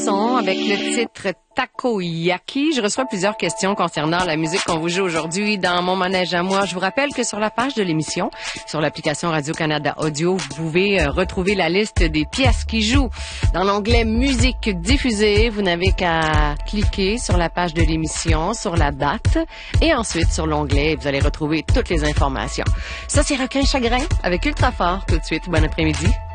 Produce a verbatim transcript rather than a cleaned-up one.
Avec le titre Takoyaki. Je reçois plusieurs questions concernant la musique qu'on vous joue aujourd'hui dans Mon Manège à moi. Je vous rappelle que sur la page de l'émission, sur l'application Radio-Canada Audio, vous pouvez retrouver la liste des pièces qui jouent. Dans l'onglet Musique diffusée, vous n'avez qu'à cliquer sur la page de l'émission, sur la date, et ensuite sur l'onglet, vous allez retrouver toutes les informations. Ça, c'est Requin Chagrin avec Ultrafort tout de suite. Bon après-midi.